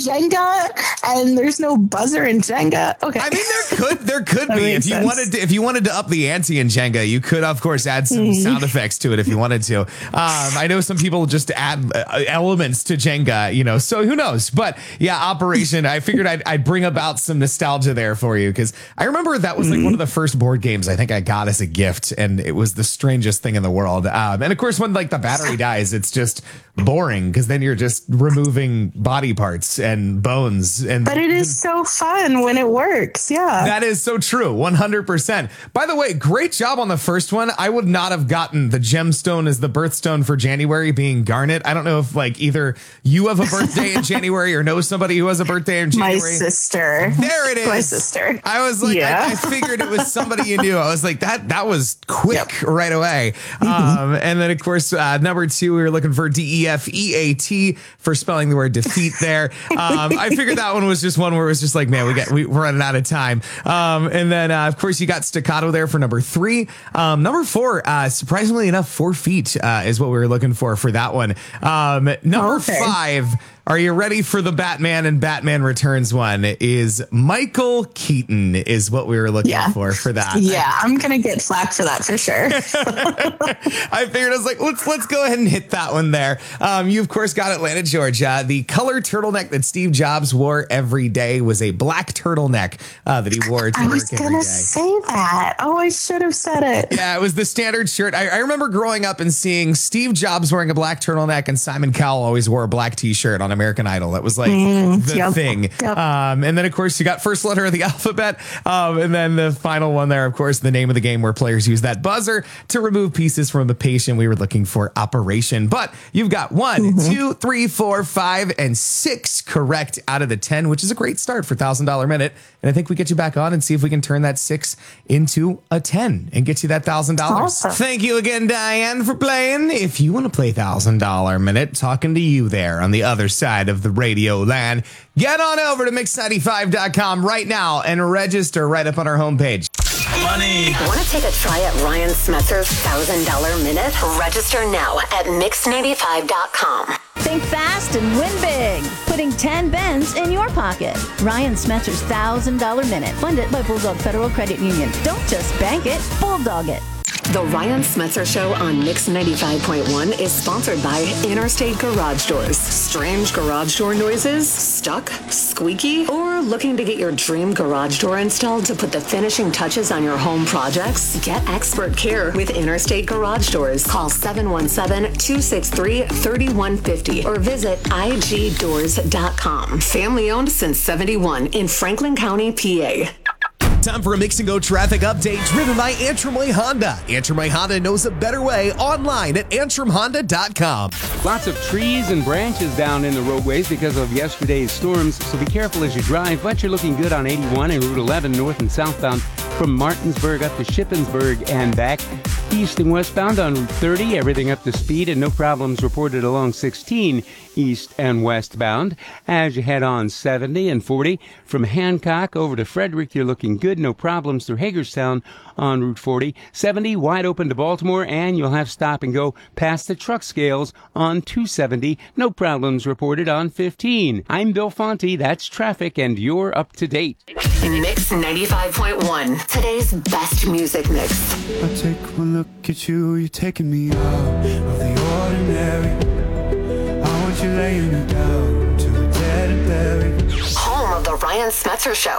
Jenga and there's no buzzer in Jenga. Okay. I mean, there could be if you wanted to up the ante in Jenga, you could of course add some sound effects to it if you wanted to. I know some people just add elements to Jenga, so who knows? But yeah, Operation. I figured I'd bring about some nostalgia there for you because I remember that was like one of the first board games I think I got as a gift, and it was the strangest thing in the world. And of course, when like the battery dies, it's just boring because then you're just removing body parts and bones. But it is so fun when it works. Yeah, that is so true. 100%. By the way, great job on the first one. I would not have gotten the gemstone as the birthstone for January being garnet. I don't know if like either you have a birthday in January or know somebody who has a birthday in January. My sister. There it is. My sister. I was like, I figured it was somebody you knew. I was like, that was quick right away. And then of course, number 2, we were looking for DEFEAT for spelling the word defeat there. I figured that one was just one where it was just like, man, we're running out of time. And then of course you got staccato there for number 3. Number 4, surprisingly enough, 4 feet is what we were looking for that one. Number 5. Are you ready for the Batman and Batman Returns one? Is Michael Keaton is what we were looking for that. Yeah, I'm going to get flack for that for sure. I figured I was like, let's go ahead and hit that one there. You, of course, got Atlanta, Georgia. The color turtleneck that Steve Jobs wore every day was a black turtleneck that he wore to work every day. I was going to say that. Oh, I should have said it. Yeah, it was the standard shirt. I remember growing up and seeing Steve Jobs wearing a black turtleneck and Simon Cowell always wore a black T-shirt on American Idol. That was like the thing. Yep. And then, of course, you got first letter of the alphabet. And then the final one there, of course, the name of the game where players use that buzzer to remove pieces from the patient. We were looking for Operation. But you've got 1, 2, 3, 4, 5, and 6 correct out of the 10, which is a great start for $1,000 minute. And I think we get you back on and see if we can turn that 6 into a 10 and get you that $1,000. Awesome. Thank you again, Diane, for playing. If you want to play $1,000 minute, talking to you there on the other side of the radio land, get on over to mix95.com right now and register right up on our homepage. Money. Want to take a try at Ryan Smetzer's $1,000 minute? Register now at mix95.com. Think fast and win big. Putting 10 Bens in your pocket. Ryan Smetzer's $1,000 minute. Funded by Bulldog Federal Credit Union. Don't just bank it, bulldog it. The Ryan Smetzer Show on Mix 95.1 is sponsored by Interstate Garage Doors. Strange garage door noises? Stuck? Squeaky? Or looking to get your dream garage door installed to put the finishing touches on your home projects? Get expert care with Interstate Garage Doors. Call 717-263-3150 or visit igdoors.com. Family owned since 71 in Franklin County, PA. Time for a Mix and Go traffic update driven by Antrim Way Honda. Antrim Way Honda knows a better way online at antrimhonda.com. Lots of trees and branches down in the roadways because of yesterday's storms, so be careful as you drive, but you're looking good on 81 and Route 11 north and southbound from Martinsburg up to Shippensburg and back. East and westbound on Route 30, everything up to speed and no problems reported along 16 east and westbound. As you head on 70 and 40 from Hancock over to Frederick, you're looking good, no problems through Hagerstown on Route 40. 70 wide open to Baltimore, and you'll have stop and go past the truck scales on 270. No problems reported on 15. I'm Bill Fonte, that's traffic, and you're up to date. Mix 95.1, today's best music mix. I take one look at you, you're taking me out of the ordinary. I want you laying me down to the dead and buried. Home of the Ryan Smetzer Show.